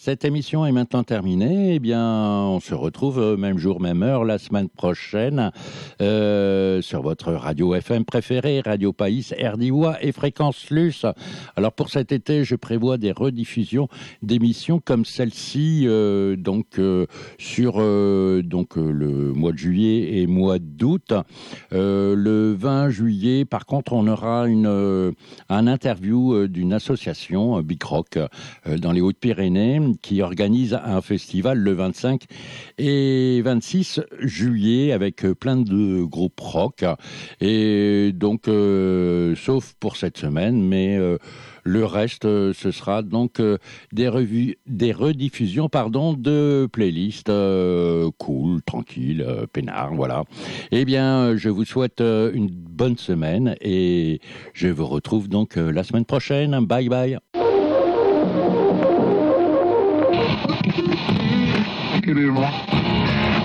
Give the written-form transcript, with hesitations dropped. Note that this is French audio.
Cette émission est maintenant terminée. Eh bien, on se retrouve même jour, même heure, la semaine prochaine, sur votre radio FM préférée, Radio Païs, RDIWA et Fréquence Luce. Alors, pour cet été, je prévois des rediffusions d'émissions comme celle-ci, sur le mois de juillet et mois d'août. Le 20 juillet, par contre, on aura un interview d'une association, Big Rock, dans les Hautes-Pyrénées, qui organise un festival le 25 et 26 juillet avec plein de groupes rock. Et donc, sauf pour cette semaine, mais le reste, ce sera donc des rediffusions de playlists cool, tranquille, peinard, voilà. Eh bien, je vous souhaite une bonne semaine et je vous retrouve donc la semaine prochaine. Bye bye.